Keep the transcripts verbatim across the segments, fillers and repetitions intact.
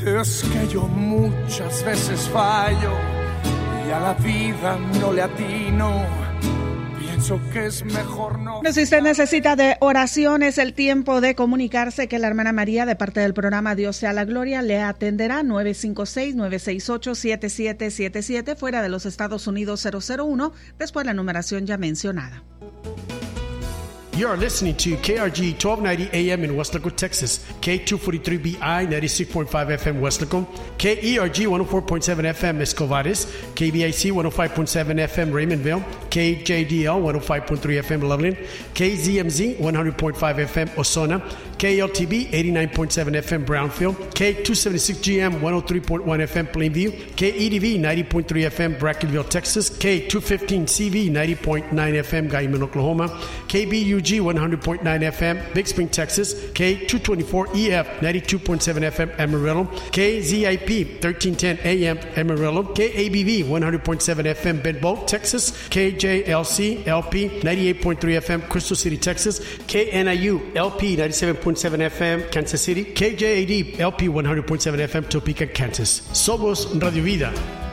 Es que yo muchas veces fallo y a la vida no le atino. Pienso que es mejor no. Si usted necesita de oración, es el tiempo de comunicarse, que la hermana María, de parte del programa Dios sea la gloria, le atenderá. Nueve cinco seis, nueve seis ocho, siete siete siete siete, fuera de los Estados Unidos cero cero uno, después la numeración ya mencionada. You are listening to K R G twelve ninety A M in Weslaco, Texas, K two forty-three B I ninety-six point five F M Weslaco, K E R G one oh four point seven F M Escovares, K B I C one oh five point seven F M Raymondville, K J D L one oh five point three F M Loveland, K Z M Z one hundred point five F M Osona, K L T B eighty-nine point seven F M Brownfield, K two seventy-six G M one oh three point one F M Plainview, K E D V ninety point three F M Brackenville, Texas, K two fifteen C V ninety point nine F M Guyman, Oklahoma, K B U G one hundred point nine F M Big Spring, Texas, K two twenty-four E F ninety-two point seven F M Amarillo, K Z I P thirteen ten A M Amarillo, K A B V one hundred point seven F M Bedboe, Texas, K J L C L P ninety-eight point three F M Crystal City, Texas, K N I U L P ninety-seven point seven F M Kansas City, K J A D L P one hundred point seven F M Topeka, Kansas. Somos Radio Vida.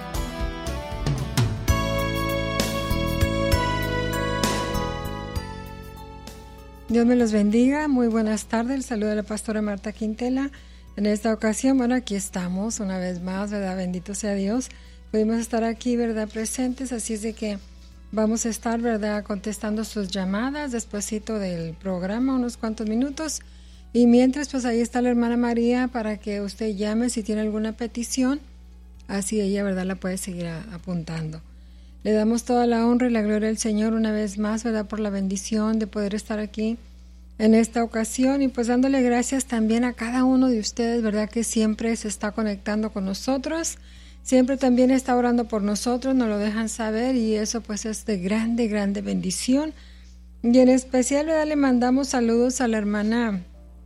Dios me los bendiga, muy buenas tardes, el saludo de la pastora Marta Quintela. En esta ocasión, bueno, aquí estamos una vez más, ¿verdad? Bendito sea Dios. Pudimos estar aquí, ¿verdad? Presentes, así es de que vamos a estar, ¿verdad? Contestando sus llamadas despuesito del programa, unos cuantos minutos. Y mientras, pues ahí está la hermana María para que usted llame si tiene alguna petición. Así ella, ¿verdad? La puede seguir a, apuntando. Le damos toda la honra y la gloria al Señor una vez más, ¿verdad? Por la bendición de poder estar aquí en esta ocasión, y pues dándole gracias también a cada uno de ustedes, ¿verdad? Que siempre se está conectando con nosotros, siempre también está orando por nosotros, nos lo dejan saber, y eso pues es de grande, grande bendición. Y en especial, ¿verdad? Le mandamos saludos a la hermana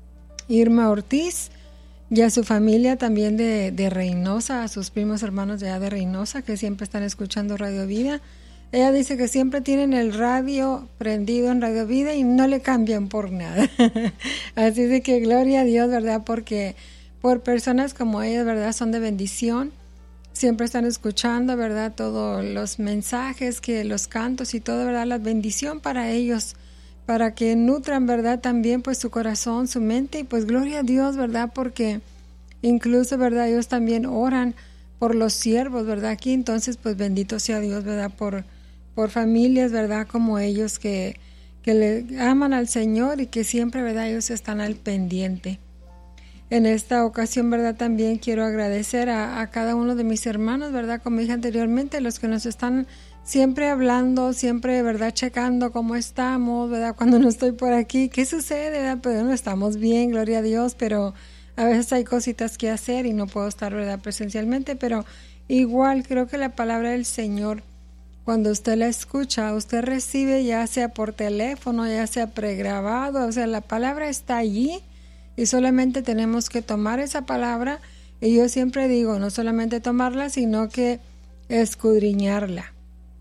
Irma Ortiz y a su familia también de, de Reynosa, a sus primos hermanos de allá de Reynosa, que siempre están escuchando Radio Vida. Ella dice que siempre tienen el radio prendido en Radio Vida y no le cambian por nada. Así de que gloria a Dios, ¿verdad? Porque por personas como ellas, ¿verdad? Son de bendición. Siempre están escuchando, ¿verdad? Todos los mensajes, que los cantos y todo, ¿verdad? La bendición para ellos, para que nutran, ¿verdad? También pues su corazón, su mente, y pues gloria a Dios, ¿verdad? Porque incluso, ¿verdad? Ellos también oran por los siervos, ¿verdad? Aquí, entonces, pues bendito sea Dios, ¿verdad? Por, por familias, ¿verdad? Como ellos que, que le aman al Señor y que siempre, ¿verdad? Ellos están al pendiente. En esta ocasión, ¿verdad? También quiero agradecer a, a cada uno de mis hermanos, ¿verdad? Como dije anteriormente, los que nos están siempre hablando, siempre, ¿verdad? Checando cómo estamos, ¿verdad? Cuando no estoy por aquí, ¿qué sucede, verdad? Pues no estamos bien, gloria a Dios, pero a veces hay cositas que hacer y no puedo estar, ¿verdad? Presencialmente, pero igual creo que la palabra del Señor, cuando usted la escucha, usted recibe ya sea por teléfono, ya sea pregrabado, o sea, la palabra está allí y solamente tenemos que tomar esa palabra, y yo siempre digo, no solamente tomarla, sino que escudriñarla.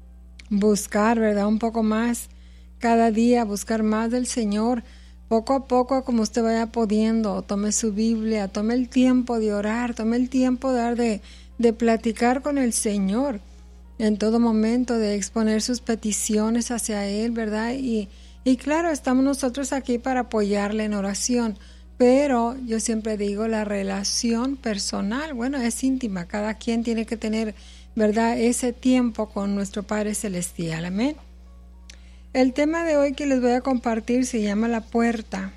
Buscar, ¿verdad? Un poco más cada día, buscar más del Señor, poco a poco, como usted vaya pudiendo. Tome su Biblia, tome el tiempo de orar, tome el tiempo de, de, de platicar con el Señor en todo momento, de exponer sus peticiones hacia Él, ¿verdad? Y, y claro, estamos nosotros aquí para apoyarle en oración, pero yo siempre digo, la relación personal, bueno, es íntima, cada quien tiene que tener, ¿verdad?, ese tiempo con nuestro Padre Celestial. Amén. El tema de hoy que les voy a compartir se llama La Puerta.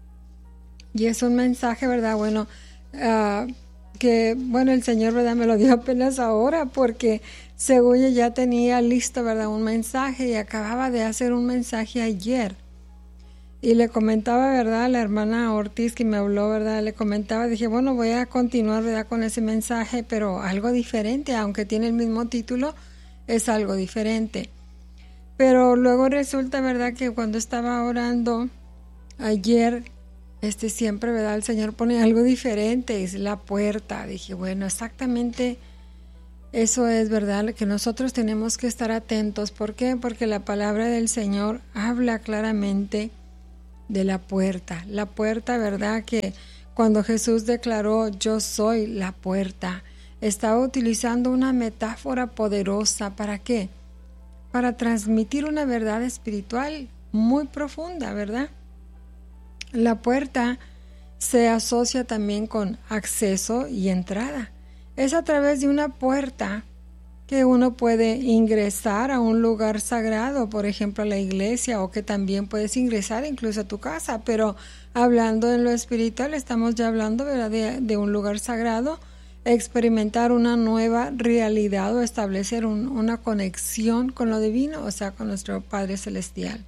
Y es un mensaje, ¿verdad? Bueno, uh, que, bueno, el Señor, ¿verdad?, me lo dio apenas ahora, porque según yo ya tenía listo, ¿verdad?, un mensaje, y acababa de hacer un mensaje ayer. Y le comentaba, ¿verdad?, a la hermana Ortiz que me habló, ¿verdad?, le comentaba, dije, bueno, voy a continuar, ¿verdad?, con ese mensaje, pero algo diferente, aunque tiene el mismo título, es algo diferente. Pero luego resulta, ¿verdad?, que cuando estaba orando ayer, este siempre, ¿verdad?, el Señor pone algo diferente, es la puerta. Dije, bueno, exactamente eso es, ¿verdad?, que nosotros tenemos que estar atentos. ¿Por qué? Porque la palabra del Señor habla claramente de la puerta. La puerta, ¿verdad?, que cuando Jesús declaró yo soy la puerta, estaba utilizando una metáfora poderosa. ¿Para qué? Para transmitir una verdad espiritual muy profunda, ¿verdad? La puerta se asocia también con acceso y entrada. Es a través de una puerta que uno puede ingresar a un lugar sagrado, por ejemplo a la iglesia, o que también puedes ingresar incluso a tu casa, pero hablando en lo espiritual estamos ya hablando, ¿verdad?, de, de un lugar sagrado, experimentar una nueva realidad o establecer un, una conexión con lo divino, o sea, con nuestro Padre Celestial.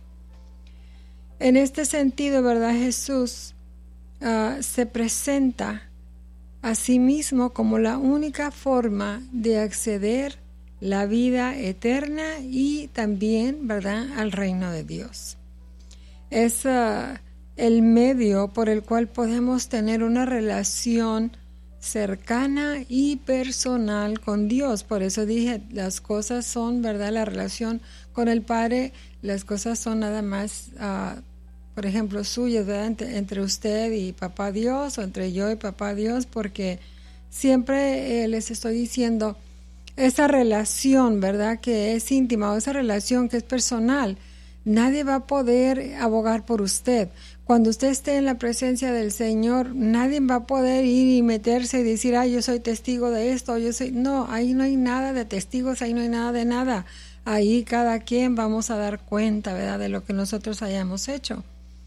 En este sentido, ¿verdad?, Jesús uh, se presenta a sí mismo como la única forma de acceder la vida eterna y también, ¿verdad?, al reino de Dios. Es uh, el medio por el cual podemos tener una relación cercana y personal con Dios. Por eso dije, las cosas son, ¿verdad?, la relación con el Padre, las cosas son nada más, uh, por ejemplo, suyas, ¿verdad?, entre, entre usted y Papá Dios, o entre yo y Papá Dios, porque siempre eh, les estoy diciendo, esa relación, ¿verdad?, que es íntima, o esa relación que es personal, nadie va a poder abogar por usted. Cuando usted esté en la presencia del Señor, nadie va a poder ir y meterse y decir, ah, yo soy testigo de esto, yo soy... No, ahí no hay nada de testigos, ahí no hay nada de nada. Ahí cada quien vamos a dar cuenta, ¿verdad?, de lo que nosotros hayamos hecho.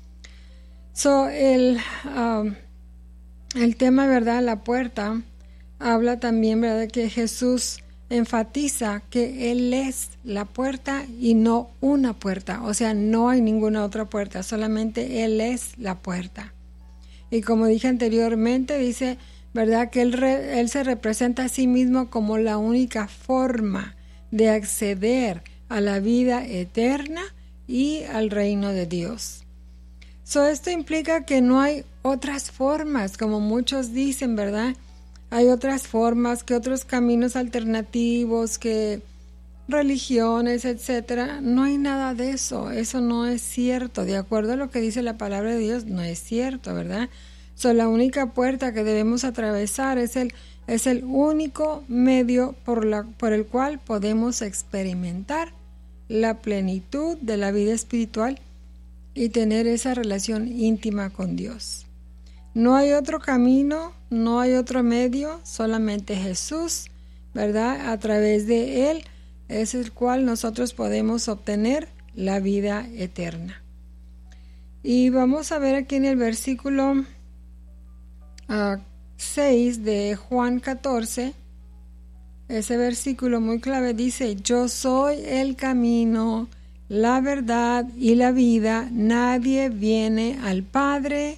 So, el, um, el tema, ¿verdad?, la puerta, habla también, ¿verdad?, que Jesús enfatiza que Él es la puerta y no una puerta, o sea, no hay ninguna otra puerta, solamente Él es la puerta. Y como dije anteriormente, dice, ¿verdad?, que Él, re, él se representa a sí mismo como la única forma de acceder a la vida eterna y al reino de Dios. So, esto implica que no hay otras formas, como muchos dicen, ¿verdad? Hay otras formas, que otros caminos alternativos, que religiones, etcétera. No hay nada de eso. Eso no es cierto. De acuerdo a lo que dice la palabra de Dios, no es cierto, ¿verdad? So, la única puerta que debemos atravesar es el, es el único medio por, la, por el cual podemos experimentar la plenitud de la vida espiritual y tener esa relación íntima con Dios. No hay otro camino, no hay otro medio, solamente Jesús, ¿verdad? A través de Él es el cual nosotros podemos obtener la vida eterna. Y vamos a ver aquí en el versículo uh, seis de Juan catorce, ese versículo muy clave dice, yo soy el camino, la verdad y la vida, nadie viene al Padre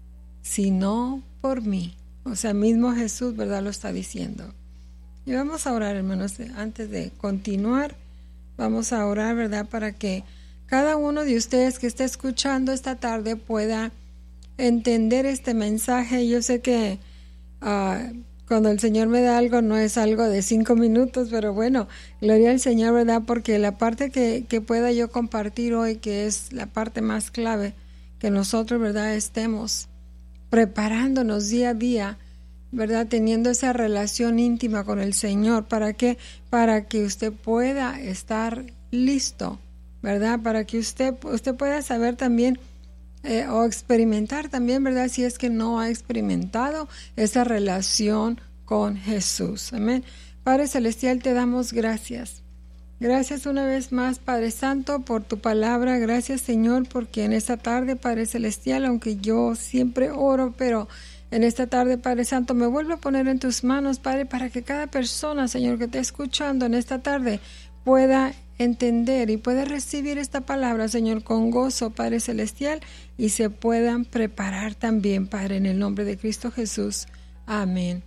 sino por mí. O sea, mismo Jesús, ¿verdad?, lo está diciendo. Y vamos a orar, hermanos, antes de continuar, vamos a orar, ¿verdad?, para que cada uno de ustedes que esté escuchando esta tarde pueda entender este mensaje. Yo sé que uh, cuando el Señor me da algo, no es algo de cinco minutos, pero bueno, gloria al Señor, ¿verdad?, porque la parte que, que pueda yo compartir hoy, que es la parte más clave, que nosotros, ¿verdad?, estemos preparándonos día a día, ¿verdad?, teniendo esa relación íntima con el Señor. ¿Para qué? Para que usted pueda estar listo, ¿verdad?, para que usted, usted pueda saber también eh, o experimentar también, ¿verdad?, si es que no ha experimentado esa relación con Jesús. Amén. Padre Celestial, te damos gracias. Gracias una vez más, Padre Santo, por tu palabra. Gracias, Señor, porque en esta tarde, Padre Celestial, aunque yo siempre oro, pero en esta tarde, Padre Santo, me vuelvo a poner en tus manos, Padre, para que cada persona, Señor, que esté escuchando en esta tarde pueda entender y pueda recibir esta palabra, Señor, con gozo, Padre Celestial, y se puedan preparar también, Padre, en el nombre de Cristo Jesús. Amén.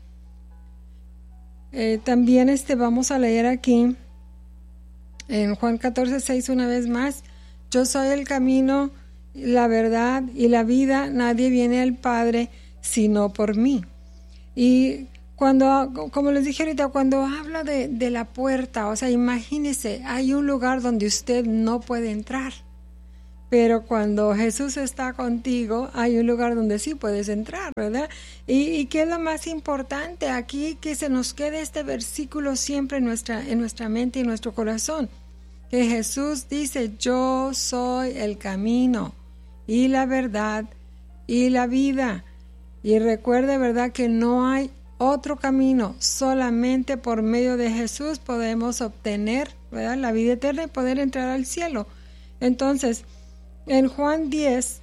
Eh, también este vamos a leer aquí en Juan catorce, seis, una vez más, yo soy el camino, la verdad y la vida, nadie viene al Padre sino por mí. Y cuando, como les dije ahorita, cuando habla de, de la puerta, o sea, imagínese, hay un lugar donde usted no puede entrar, Pero cuando Jesús está contigo, hay un lugar donde sí puedes entrar, ¿verdad? Y, y ¿qué es lo más importante aquí? Que se nos quede este versículo siempre en nuestra, en nuestra mente y en nuestro corazón. Que Jesús dice, yo soy el camino y la verdad y la vida. Y recuerde, ¿verdad?, que no hay otro camino. Solamente por medio de Jesús podemos obtener, ¿verdad?, la vida eterna y poder entrar al cielo. Entonces, en Juan diez,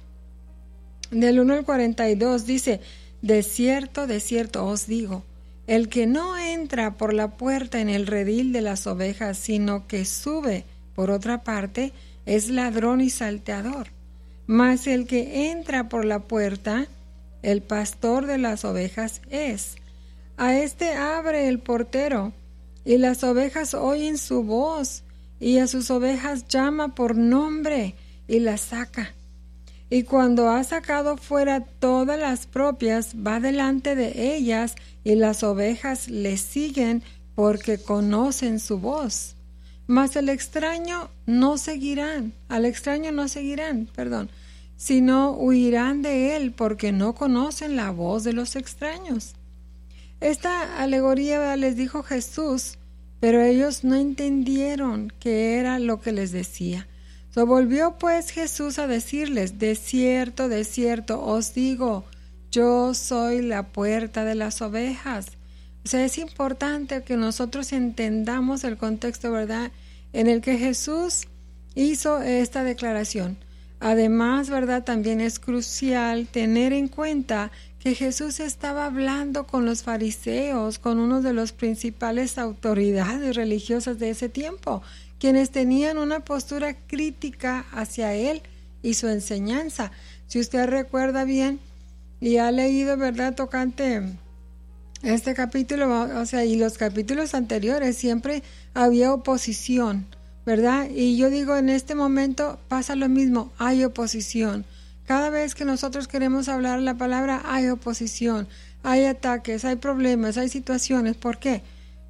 del uno al cuarenta y dos, dice, de cierto, de cierto os digo, el que no entra por la puerta en el redil de las ovejas, sino que sube por otra parte, es ladrón y salteador. Mas el que entra por la puerta, el pastor de las ovejas es. A este abre el portero, y las ovejas oyen su voz, y a sus ovejas llama por nombre, y las saca. Y cuando ha sacado fuera todas las propias, va delante de ellas, y las ovejas le siguen porque conocen su voz. Mas el extraño no seguirán, al extraño no seguirán, perdón, sino huirán de él porque no conocen la voz de los extraños. Esta alegoría les dijo Jesús, pero ellos no entendieron qué era lo que les decía. So, volvió pues Jesús a decirles, de cierto, de cierto, os digo, yo soy la puerta de las ovejas. O sea, es importante que nosotros entendamos el contexto, ¿verdad?, en el que Jesús hizo esta declaración. Además, ¿verdad?, también es crucial tener en cuenta que Jesús estaba hablando con los fariseos, con uno de los principales autoridades religiosas de ese tiempo, quienes tenían una postura crítica hacia él y su enseñanza. Si usted recuerda bien y ha leído, ¿verdad?, tocante este capítulo, o sea, y los capítulos anteriores, siempre había oposición, ¿verdad? Y yo digo, en este momento pasa lo mismo, hay oposición. Cada vez que nosotros queremos hablar la palabra, hay oposición, hay ataques, hay problemas, hay situaciones. ¿Por qué?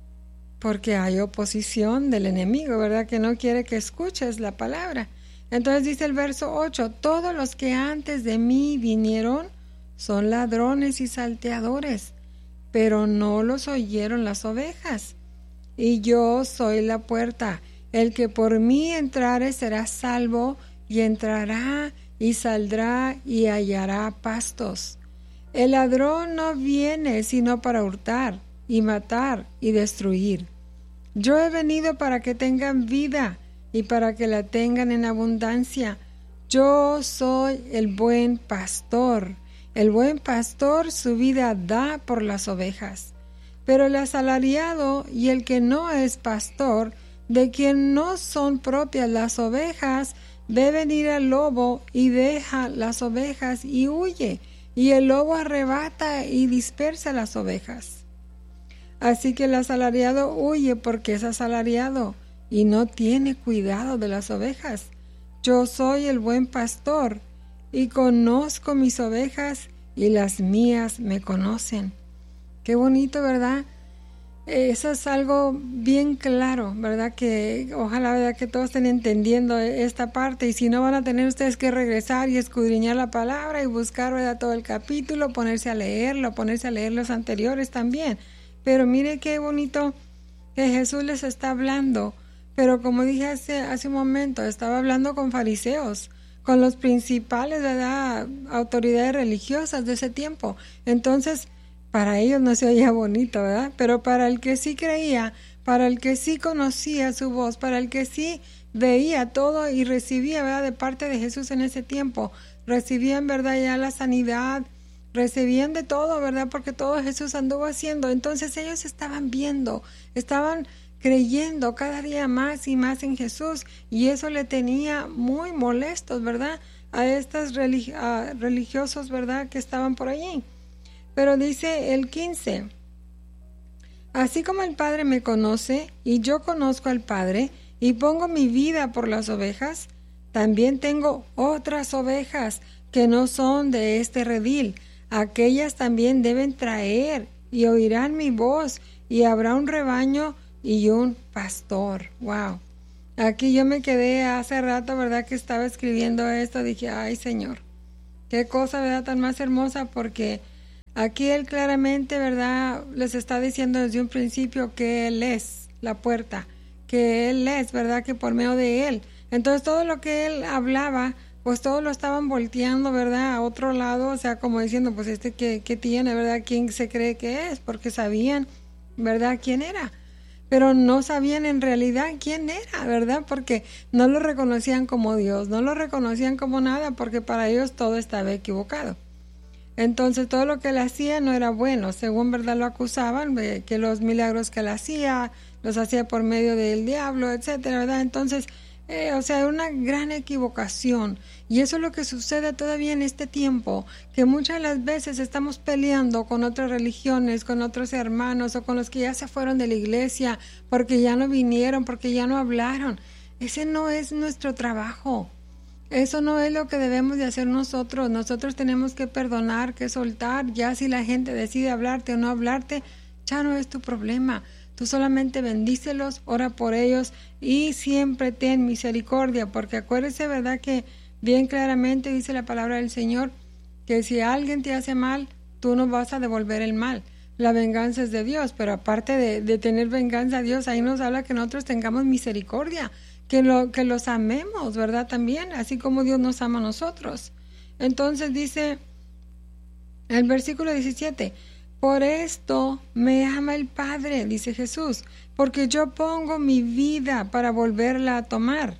Porque hay oposición del enemigo, ¿verdad?, que no quiere que escuches la palabra. Entonces dice el verso ocho, todos los que antes de mí vinieron son ladrones y salteadores, pero no los oyeron las ovejas. Y yo soy la puerta. El que por mí entrare será salvo, y entrará y saldrá y hallará pastos. El ladrón no viene sino para hurtar y matar y destruir. Yo he venido para que tengan vida y para que la tengan en abundancia. Yo soy el buen pastor. El buen pastor su vida da por las ovejas. Pero el asalariado y el que no es pastor, de quien no son propias las ovejas, ve venir al lobo y deja las ovejas y huye, y el lobo arrebata y dispersa las ovejas. Así que el asalariado huye porque es asalariado y no tiene cuidado de las ovejas. Yo soy el buen pastor y conozco mis ovejas y las mías me conocen. Qué bonito, ¿verdad? Eso es algo bien claro, ¿verdad? Que ojalá, ¿verdad?, que todos estén entendiendo esta parte, y si no, van a tener ustedes que regresar y escudriñar la palabra y buscar, ¿verdad?, todo el capítulo, ponerse a leerlo, ponerse a leer los anteriores también. Pero mire qué bonito que Jesús les está hablando, pero como dije hace, hace un momento, estaba hablando con fariseos, con los principales, ¿verdad?, autoridades religiosas de ese tiempo. Entonces, para ellos no se oía bonito, ¿verdad? Pero para el que sí creía, para el que sí conocía su voz, para el que sí veía todo y recibía, ¿verdad?, de parte de Jesús en ese tiempo, recibían, ¿verdad?, ya la sanidad, recibían de todo, ¿verdad?, porque todo Jesús anduvo haciendo. Entonces ellos estaban viendo, estaban creyendo cada día más y más en Jesús, y eso le tenía muy molestos, ¿verdad?, a estos religi- a religiosos, ¿verdad?, que estaban por allí. Pero dice el quince, así como el Padre me conoce y yo conozco al Padre y pongo mi vida por las ovejas, también tengo otras ovejas que no son de este redil. Aquellas también deben traer y oirán mi voz, y habrá un rebaño y un pastor. Wow. Aquí yo me quedé hace rato, ¿verdad? Que estaba escribiendo esto, dije, ay Señor, qué cosa, ¿verdad? Tan más hermosa, porque aquí Él claramente, ¿verdad? Les está diciendo desde un principio que Él es la puerta, que Él es, ¿verdad? Que por medio de Él. Entonces todo lo que Él hablaba, pues todos lo estaban volteando, ¿verdad? A otro lado, o sea, como diciendo, pues este que, que tiene, ¿verdad? ¿Quién se cree que es? Porque sabían, ¿verdad? ¿Quién era? Pero no sabían en realidad quién era, ¿verdad? Porque no lo reconocían como Dios, no lo reconocían como nada, porque para ellos todo estaba equivocado. Entonces todo lo que él hacía no era bueno, según verdad lo acusaban, de que los milagros que él hacía, los hacía por medio del diablo, etcétera, ¿verdad? Entonces, eh, o sea, una gran equivocación. Y eso es lo que sucede todavía en este tiempo, que muchas de las veces estamos peleando con otras religiones, con otros hermanos o con los que ya se fueron de la iglesia porque ya no vinieron, porque ya no hablaron. Ese no es nuestro trabajo. Eso no es lo que debemos de hacer nosotros. Nosotros tenemos que perdonar, que soltar. Ya si la gente decide hablarte o no hablarte, ya no es tu problema. Tú solamente bendícelos, ora por ellos y siempre ten misericordia, porque acuérdese, ¿verdad? Que bien claramente dice la palabra del Señor, que si alguien te hace mal, tú no vas a devolver el mal. La venganza es de Dios, pero aparte de, de tener venganza a Dios, ahí nos habla que nosotros tengamos misericordia, que, lo, que los amemos, ¿verdad? También, así como Dios nos ama a nosotros. Entonces dice el versículo diecisiete, por esto me ama el Padre, dice Jesús, porque yo pongo mi vida para volverla a tomar.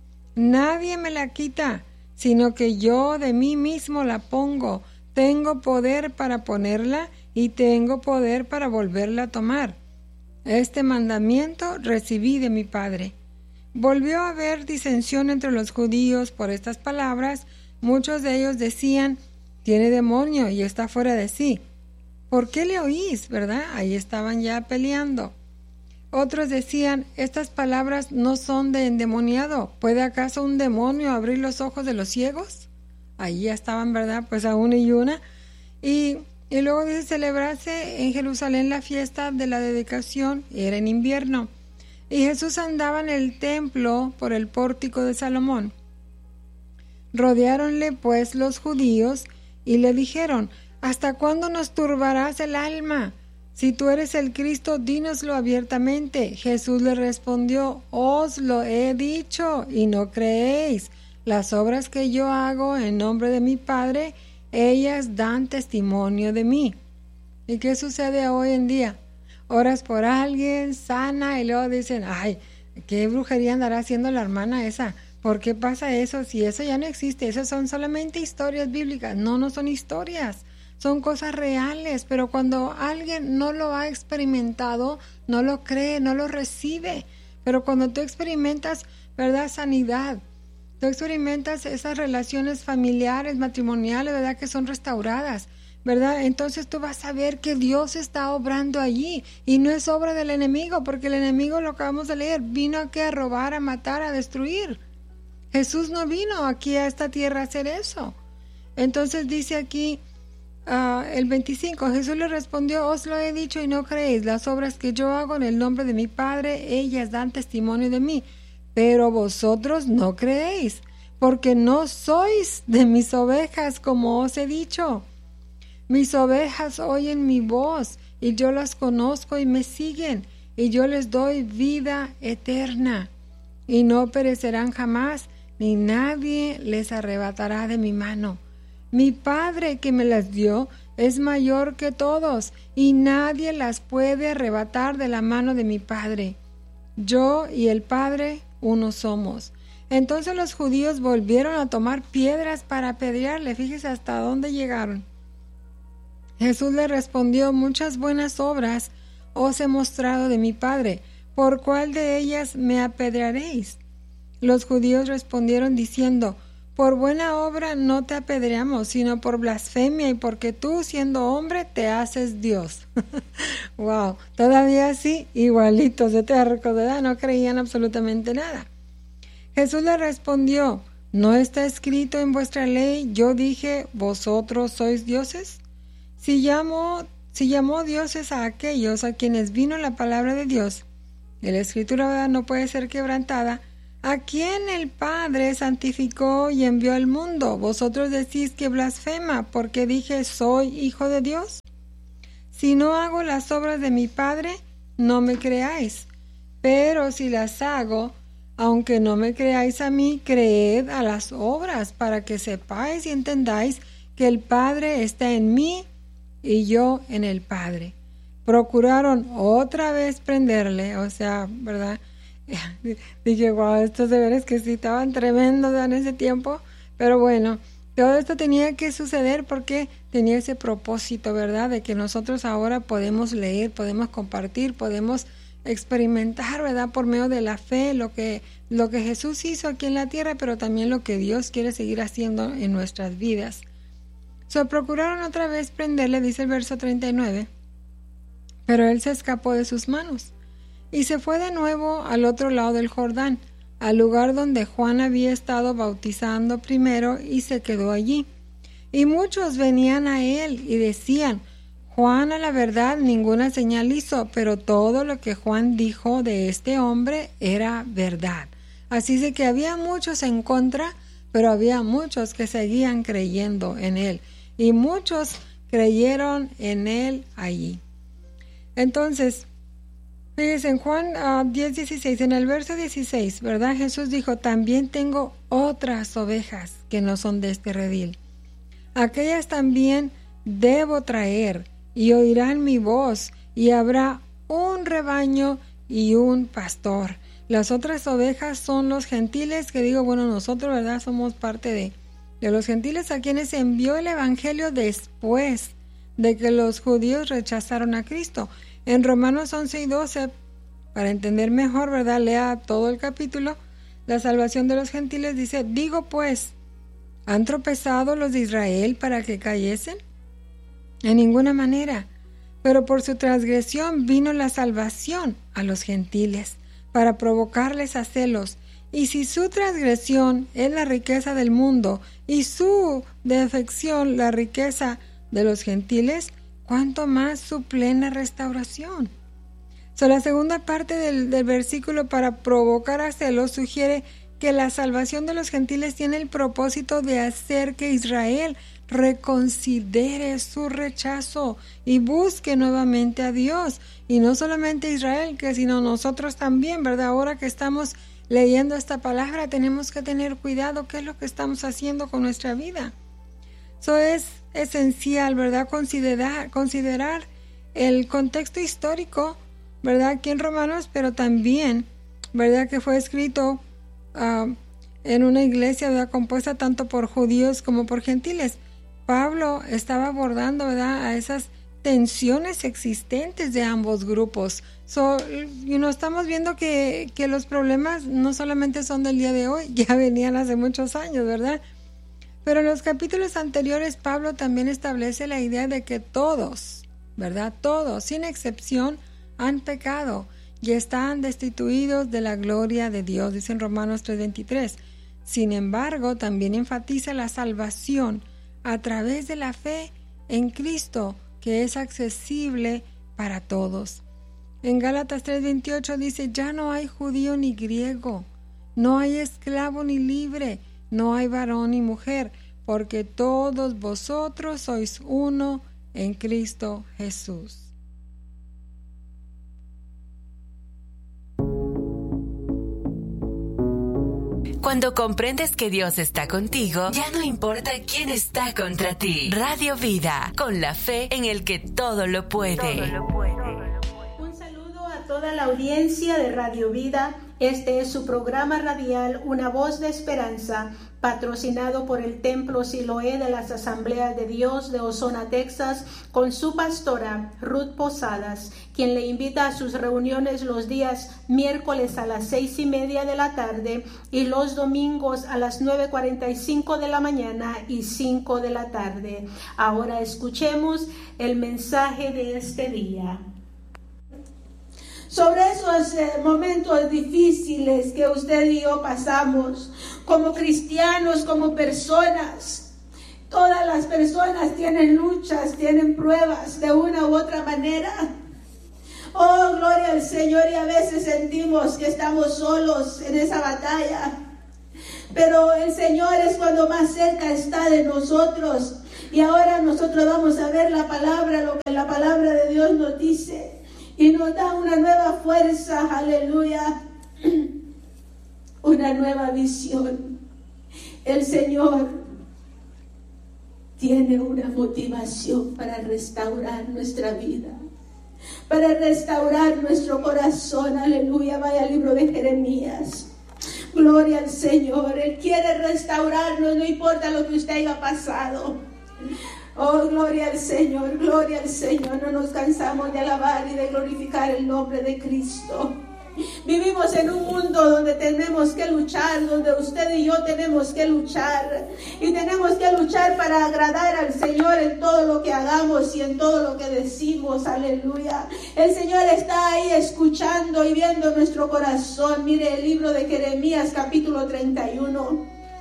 Nadie me la quita, sino que yo de mí mismo la pongo. Tengo poder para ponerla y tengo poder para volverla a tomar. Este mandamiento recibí de mi Padre. Volvió a haber disensión entre los judíos por estas palabras. Muchos de ellos decían, tiene demonio y está fuera de sí. ¿Por qué le oís, verdad? Ahí estaban ya peleando. Otros decían, estas palabras no son de endemoniado. ¿Puede acaso un demonio abrir los ojos de los ciegos? Ahí ya estaban, ¿verdad? Pues a una y una. Y, y luego dice, celebrarse en Jerusalén la fiesta de la dedicación, era en invierno. Y Jesús andaba en el templo por el pórtico de Salomón. Rodeáronle pues los judíos y le dijeron, ¿hasta cuándo nos turbarás el alma? Si tú eres el Cristo, dínoslo abiertamente. Jesús le respondió, os lo he dicho y no creéis. Las obras que yo hago en nombre de mi Padre, ellas dan testimonio de mí. ¿Y qué sucede hoy en día? Oras por alguien, sana, y luego dicen, ay, ¿qué brujería andará haciendo la hermana esa? ¿Por qué pasa eso? Si eso ya no existe, esas son solamente historias bíblicas. No, no son historias. Son cosas reales, pero cuando alguien no lo ha experimentado, no lo cree, no lo recibe. Pero cuando tú experimentas, ¿verdad? Sanidad, tú experimentas esas relaciones familiares, matrimoniales, ¿verdad? Que son restauradas, ¿verdad? Entonces tú vas a ver que Dios está obrando allí y no es obra del enemigo, porque el enemigo, lo acabamos de leer, vino aquí a robar, a matar, a destruir. Jesús no vino aquí a esta tierra a hacer eso. Entonces dice aquí, Uh, el veinticinco, Jesús le respondió, os lo he dicho y no creéis, las obras que yo hago en el nombre de mi Padre, ellas dan testimonio de mí, pero vosotros no creéis, porque no sois de mis ovejas, como os he dicho. Mis ovejas oyen mi voz, y yo las conozco y me siguen, y yo les doy vida eterna, y no perecerán jamás, ni nadie les arrebatará de mi mano. Mi Padre que me las dio es mayor que todos, y nadie las puede arrebatar de la mano de mi Padre. Yo y el Padre uno somos. Entonces los judíos volvieron a tomar piedras para apedrearle. Fíjese hasta dónde llegaron. Jesús le respondió, muchas buenas obras os he mostrado de mi Padre. ¿Por cuál de ellas me apedrearéis? Los judíos respondieron diciendo, por buena obra no te apedreamos, sino por blasfemia y porque tú, siendo hombre, te haces Dios. Wow, todavía así, igualitos de tercos, ¿verdad? No creían absolutamente nada. Jesús le respondió, ¿no está escrito en vuestra ley, yo dije, vosotros sois dioses? Si llamó, si llamó dioses a aquellos a quienes vino la palabra de Dios, y la escritura, ¿verdad?, no puede ser quebrantada, ¿A quién el Padre santificó y envió al mundo? Vosotros decís que blasfema, porque dije, soy hijo de Dios. Si no hago las obras de mi Padre, no me creáis. Pero si las hago, aunque no me creáis a mí, creed a las obras, para que sepáis y entendáis que el Padre está en mí y yo en el Padre. Procuraron otra vez prenderle, o sea, ¿verdad? Dije, wow, estos deberes que sí estaban tremendos en ese tiempo, pero bueno, todo esto tenía que suceder porque tenía ese propósito, ¿verdad? De que nosotros ahora podemos leer, podemos compartir, podemos experimentar, ¿verdad? Por medio de la fe, lo que, lo que Jesús hizo aquí en la tierra, pero también lo que Dios quiere seguir haciendo en nuestras vidas. Se so, procuraron otra vez prenderle, dice el verso treinta y nueve, pero él se escapó de sus manos y se fue de nuevo al otro lado del Jordán, al lugar donde Juan había estado bautizando primero, y se quedó allí. Y muchos venían a él y decían, Juan a la verdad ninguna señal hizo, pero todo lo que Juan dijo de este hombre era verdad. Así de que había muchos en contra, pero había muchos que seguían creyendo en él, y muchos creyeron en él allí. Entonces, fíjense en Juan uh, diez, dieciséis, en el verso dieciséis, ¿verdad? Jesús dijo, también tengo otras ovejas que no son de este redil. Aquellas también debo traer, y oirán mi voz, y habrá un rebaño y un pastor. Las otras ovejas son los gentiles, que digo, bueno, nosotros, ¿verdad? Somos parte de, de los gentiles a quienes envió el evangelio después de que los judíos rechazaron a Cristo. En Romanos once y doce, para entender mejor, ¿verdad? Lea todo el capítulo. La salvación de los gentiles dice, digo pues, ¿han tropezado los de Israel para que cayesen? En ninguna manera, pero por su transgresión vino la salvación a los gentiles, para provocarles a celos. Y si su transgresión es la riqueza del mundo, y su defección la riqueza de los gentiles, ¿cuánto más su plena restauración? So, la segunda parte del, del versículo, para provocar a celos, sugiere que la salvación de los gentiles tiene el propósito de hacer que Israel reconsidere su rechazo y busque nuevamente a Dios. Y no solamente Israel, que sino nosotros también, ¿verdad? Ahora que estamos leyendo esta palabra, tenemos que tener cuidado qué es lo que estamos haciendo con nuestra vida. Eso es esencial, ¿verdad? Considerar, considerar el contexto histórico, ¿verdad? Aquí en Romanos, pero también, ¿verdad? Que fue escrito uh, en una iglesia, ¿verdad? Compuesta tanto por judíos como por gentiles. Pablo estaba abordando, ¿verdad? A esas tensiones existentes de ambos grupos. So, you know, estamos viendo que, que los problemas no solamente son del día de hoy, ya venían hace muchos años, ¿verdad? Pero en los capítulos anteriores, Pablo también establece la idea de que todos, ¿verdad? Todos, sin excepción, han pecado y están destituidos de la gloria de Dios, dice en Romanos tres veintitrés. Sin embargo, también enfatiza la salvación a través de la fe en Cristo, que es accesible para todos. En Gálatas tres veintiocho dice, ya no hay judío ni griego, no hay esclavo ni libre, no hay varón ni mujer, porque todos vosotros sois uno en Cristo Jesús. Cuando comprendes que Dios está contigo, ya no importa quién está contra ti. Radio Vida, con la fe en el que todo lo puede. Todo lo puede. Un saludo a toda la audiencia de Radio Vida. Este es su programa radial, Una Voz de Esperanza, patrocinado por el Templo Siloé de las Asambleas de Dios de Ozona, Texas, con su pastora Ruth Posadas, quien le invita a sus reuniones los días miércoles a las seis y media de la tarde y los domingos a las nueve cuarenta y cinco de la mañana y cinco de la tarde. Ahora escuchemos el mensaje de este día. Sobre esos eh, momentos difíciles que usted y yo pasamos como cristianos, como personas. Todas las personas tienen luchas, tienen pruebas de una u otra manera. Oh, gloria Gloria al Señor, y a veces sentimos que estamos solos en esa batalla. Pero el Señor es cuando más cerca está de nosotros. Y ahora nosotros vamos a ver la palabra, lo que la palabra de Dios nos dice. Y nos da una nueva fuerza, aleluya. Una nueva visión. El Señor tiene una motivación para restaurar nuestra vida, para restaurar nuestro corazón, aleluya. Vaya al libro de Jeremías. Gloria al Señor. Él quiere restaurarnos, no importa lo que usted haya pasado. Oh, gloria al Señor, gloria al Señor. No nos cansamos de alabar y de glorificar el nombre de Cristo. Vivimos en un mundo donde tenemos que luchar, donde usted y yo tenemos que luchar. Y tenemos que luchar para agradar al Señor en todo lo que hagamos y en todo lo que decimos. Aleluya. El Señor está ahí escuchando y viendo nuestro corazón. Mire el libro de Jeremías capítulo treinta y uno.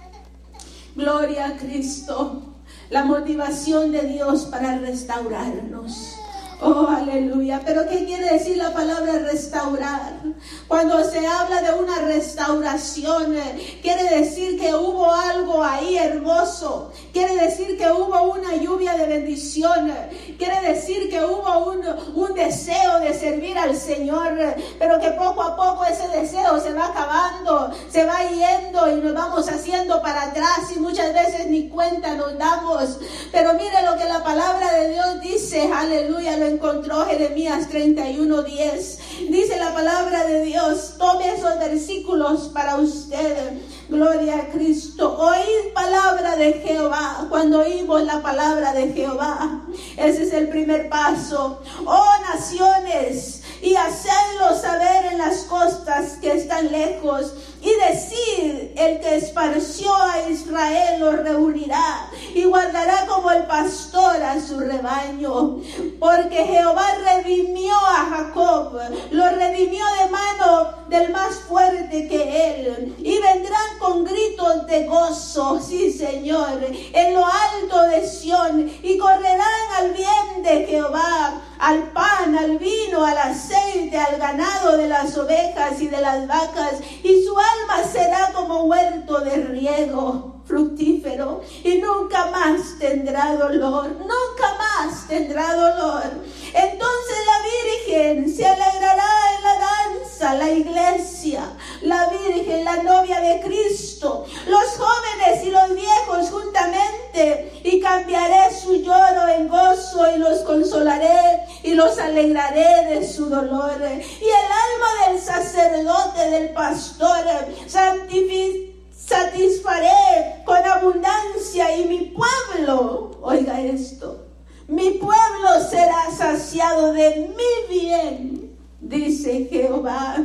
Gloria a Cristo. La motivación de Dios para restaurarnos. Oh, aleluya. Pero ¿qué quiere decir la palabra restaurar? Cuando se habla de una restauración, quiere decir que hubo algo ahí hermoso. Quiere decir que hubo una lluvia de bendición. Quiere decir que hubo un, un deseo de servir al Señor. Pero que poco a poco ese deseo se va acabando, se va yendo y nos vamos haciendo para atrás y muchas veces ni cuenta nos damos. Pero mire lo que la palabra de Dios dice, aleluya. Lo encontró Jeremías treinta y uno, diez. Dice la palabra de Dios, tome esos versículos para usted. Gloria a Cristo. Oíd palabra de Jehová. Cuando oímos la palabra de Jehová, ese es el primer paso. Oh naciones, y hacedlo saber en las costas que están lejos, y decid, el que esparció a Israel lo reunirá y guardará como el pastor a su rebaño. Porque Jehová redimió a Jacob, lo redimió de mano del más fuerte que él, y vendrán con gritos de gozo, sí Señor, en lo alto de Sión, y correrán al bien de Jehová, al pan, al vino, al aceite, al ganado de las ovejas y de las vacas, y su alma será como huerto de riego fructífero, y nunca más tendrá dolor, nunca más tendrá dolor. Entonces la Virgen se alegrará en la danza, la iglesia, la Virgen, la novia de Cristo, los jóvenes y los viejos juntamente, y cambiaré su lloro en gozo, y los consolaré, y los alegraré de su dolor. Y el alma del sacerdote, del pastor, santificará, satisfaré con abundancia, y mi pueblo, oiga esto, mi pueblo será saciado de mi bien, dice Jehová.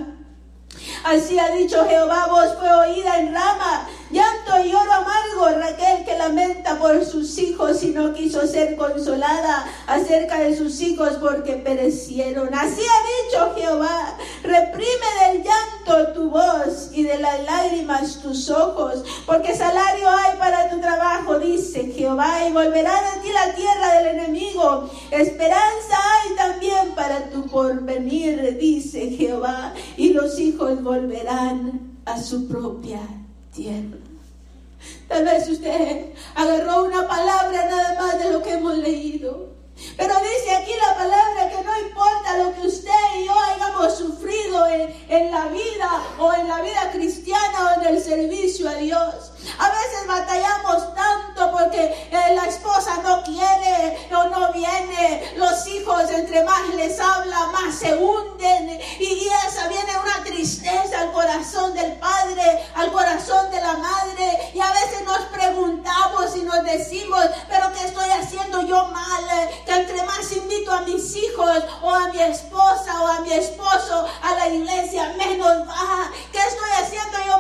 Así ha dicho Jehová, voz fue oída en Rama, llanto y lloro amargo, Raquel que lamenta por sus hijos y no quiso ser consolada acerca de sus hijos porque perecieron. Así ha dicho Jehová, reprime del llanto tu voz y de las lágrimas tus ojos, porque salario hay para tu trabajo, dice Jehová, y volverá de ti la tierra del enemigo. Esperanza hay también para tu porvenir, dice Jehová, y los hijos volverán a su propia tierra. Tal vez usted agarró una palabra nada más de lo que hemos leído, pero dice aquí la palabra que no importa lo que usted y yo hayamos sufrido en, en la vida o en la vida cristiana o en el servicio a Dios. A veces batallamos tanto porque eh, la esposa no quiere o no viene, los hijos entre más les habla más se hunden, y, y esa viene una tristeza al corazón del padre, al corazón de la madre, y a veces nos preguntamos y nos decimos, pero ¿qué estoy haciendo yo mal? Que entre más invito a mis hijos o a mi esposa o a mi esposo a la iglesia, menos va. ¿Qué estoy haciendo yo